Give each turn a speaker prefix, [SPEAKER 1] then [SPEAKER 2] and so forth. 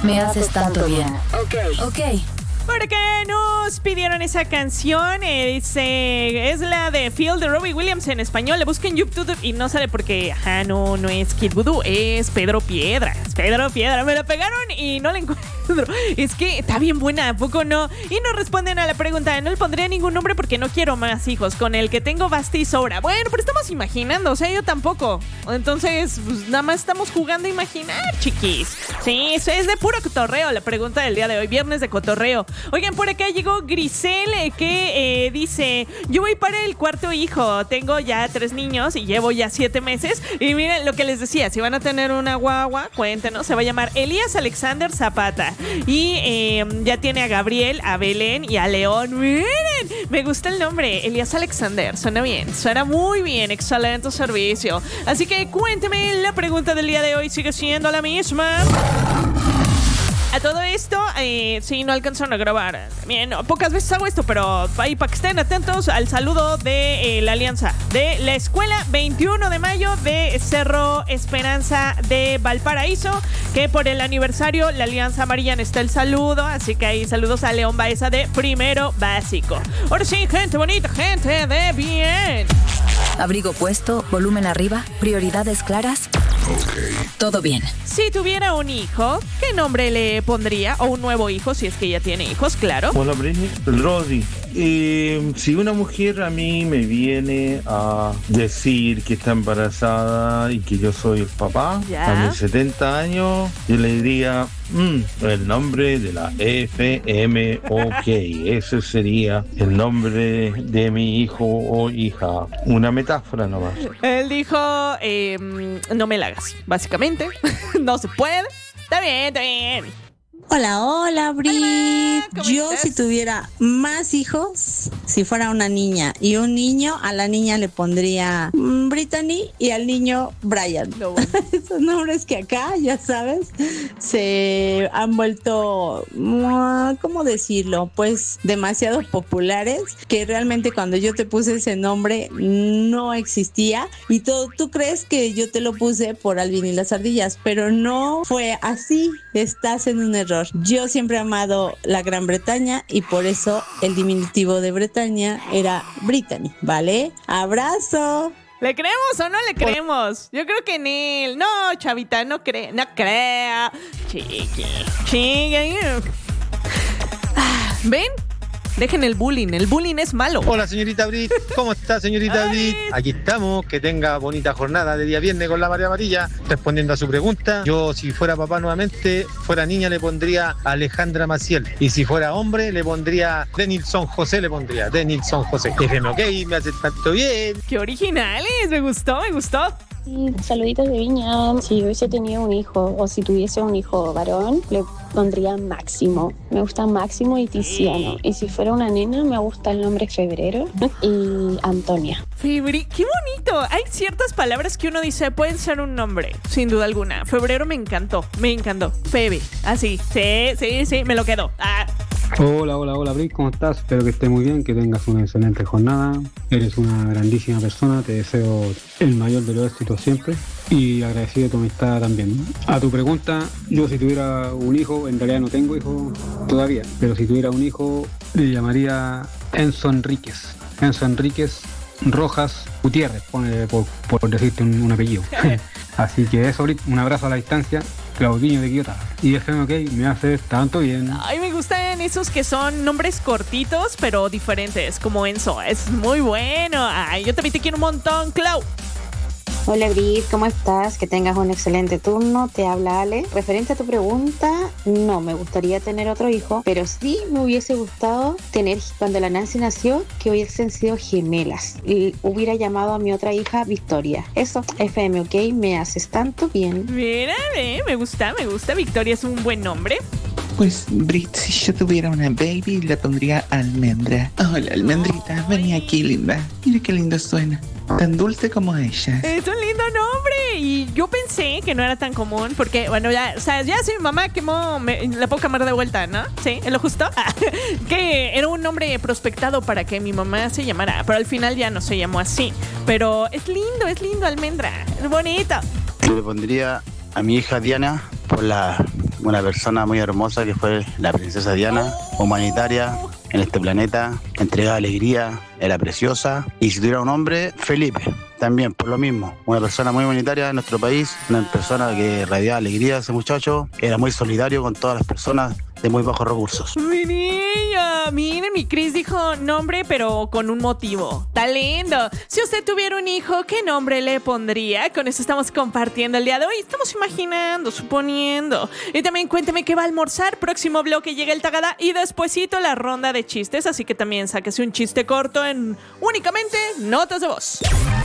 [SPEAKER 1] Me haces tanto bien. Ok.
[SPEAKER 2] ¿Por qué nos pidieron esa canción? Dice, es la de Feel de Robbie Williams en español. Le busquen YouTube y no sale porque, no es Kid Voodoo, es Pedro Piedra. Pedro Piedra, me la pegaron y no la encuentro. Es que está bien buena, ¿a poco no? Y nos responden a la pregunta, no le pondría ningún nombre porque no quiero más hijos. Con el que tengo basta y sobra. Bueno, pero estamos imaginando, o sea, yo tampoco. Entonces, pues nada más estamos jugando a imaginar, chiquis. Sí, eso es de puro cotorreo la pregunta del día de hoy, viernes de cotorreo. Oigan, por acá llegó Grisel que dice, yo voy para el cuarto hijo, tengo ya 3 niños y llevo ya 7 meses. Y miren lo que les decía, si van a tener una guagua, cuéntenos, se va a llamar Elías Alexander Zapata. Y ya tiene a Gabriel, a Belén y a León. Miren, me gusta el nombre, Elías Alexander, suena bien, suena muy bien, excelente servicio. Así que cuénteme, la pregunta del día de hoy sigue siendo la misma. A todo esto, sí, no alcanzaron a grabar. Bien, pocas veces hago esto, pero ahí para que estén atentos al saludo de la Alianza de la Escuela 21 de Mayo de Cerro Esperanza de Valparaíso, que por el aniversario la Alianza Amarilla está el saludo, así que ahí saludos a León Baeza de Primero Básico. Ahora sí, gente bonita, gente de bien.
[SPEAKER 1] Abrigo puesto, volumen arriba, prioridades claras. Todo bien.
[SPEAKER 2] Si tuviera un hijo, ¿qué nombre le pondría? O un nuevo hijo, si es que ya tiene hijos, claro.
[SPEAKER 3] Hola, Rodi. Si una mujer a mí me viene a decir que está embarazada y que yo soy el papá, a mis 70 años, yo le diría el nombre de la FMOK. Ese sería el nombre de mi hijo o hija. Una metáfora nomás.
[SPEAKER 2] Él dijo, no me la hagas, básicamente. No se puede. Está bien, está bien.
[SPEAKER 4] Hola, Brit.
[SPEAKER 2] Hola,
[SPEAKER 4] yo
[SPEAKER 2] estás?
[SPEAKER 4] si tuviera más hijos, si fuera una niña y un niño, a la niña le pondría Brittany y al niño Brian.
[SPEAKER 2] No.
[SPEAKER 4] Esos nombres que acá, ya sabes, se han vuelto, ¿cómo decirlo? Pues demasiado populares, que realmente cuando yo te puse ese nombre no existía y tú crees que yo te lo puse por Alvin y las ardillas, pero no fue así. Estás en un error. Yo siempre he amado la Gran Bretaña y por eso el diminutivo de Bretaña era Brittany, ¿vale? ¡Abrazo!
[SPEAKER 2] ¿Le creemos o no le creemos? Yo creo que en él. No, chavita, no crea. Chiqui. ¿Ven? Dejen el bullying es malo.
[SPEAKER 5] Hola, señorita Brit. ¿Cómo está, señorita Brit? Aquí estamos. Que tenga bonita jornada de día viernes con la María Amarilla. Respondiendo a su pregunta, yo si fuera papá nuevamente, fuera niña le pondría Alejandra Maciel. Y si fuera hombre le pondría Denilson José, Denilson José. FMOK, me hace tanto bien.
[SPEAKER 2] ¡Qué originales! Me gustó.
[SPEAKER 6] Saluditos de Viña. Si hubiese tenido un hijo o si tuviese un hijo varón, le pondría Máximo. Me gusta Máximo y Tiziano. Y si fuera una nena, me gusta el nombre Febrero y Antonia.
[SPEAKER 2] ¡Qué bonito! Hay ciertas palabras que uno dice pueden ser un nombre, sin duda alguna. Febrero me encantó. Febe, así. Sí, me lo quedo.
[SPEAKER 7] Hola, Brit, ¿cómo estás? Espero que estés muy bien, que tengas una excelente jornada. Eres una grandísima persona, te deseo el mayor de los éxitos siempre y agradecido de tu amistad también. A tu pregunta, yo si tuviera un hijo, en realidad no tengo hijo todavía, pero si tuviera un hijo le llamaría Enzo Enríquez Rojas Gutiérrez, por decirte un apellido. Así que eso, Brit, un abrazo a la distancia. Claudinho de Quillota. Y FMOK me hace tanto bien.
[SPEAKER 2] Ay, me gustan esos que son nombres cortitos, pero diferentes, como Enzo. Es muy bueno. Ay, yo también te quiero un montón, Clau.
[SPEAKER 8] Hola Brit, ¿cómo estás? Que tengas un excelente turno. Te habla Ale. Referente a tu pregunta, no me gustaría tener otro hijo, pero sí me hubiese gustado tener, cuando la Nancy nació, que hubiesen sido gemelas. Y hubiera llamado a mi otra hija Victoria. Eso, FMOK, me haces tanto bien.
[SPEAKER 2] Mira, me gusta. Victoria es un buen nombre.
[SPEAKER 9] Pues, Brit, si yo tuviera una baby, le pondría Almendra. Hola, Almendrita, vení aquí, linda. Mira qué lindo suena. Tan dulce como ella.
[SPEAKER 2] Es un lindo nombre. Y yo pensé que no era tan común, porque, bueno, ya si mi mamá quemó, la puedo cambiar de vuelta, ¿no? Sí, es lo justo. Que era un nombre prospectado para que mi mamá se llamara, pero al final ya no se llamó así. Pero es lindo, Almendra. Es bonito.
[SPEAKER 10] Yo le pondría a mi hija Diana por la una persona muy hermosa que fue la princesa Diana, humanitaria en este planeta, entregaba alegría, era preciosa. Y si tuviera un hombre, Felipe, también por lo mismo, una persona muy humanitaria en nuestro país, una persona que irradiaba alegría, ese muchacho, era muy solidario con todas las personas de muy bajos recursos.
[SPEAKER 2] Mi niña, miren, mi Cris dijo nombre, pero con un motivo. ¡Está lindo! Si usted tuviera un hijo, ¿qué nombre le pondría? Con eso estamos compartiendo el día de hoy. Estamos imaginando, suponiendo. Y también cuénteme qué va a almorzar. Próximo bloque llega el Tagada y despuesito la ronda de chistes. Así que también sáquese un chiste corto en únicamente notas de voz.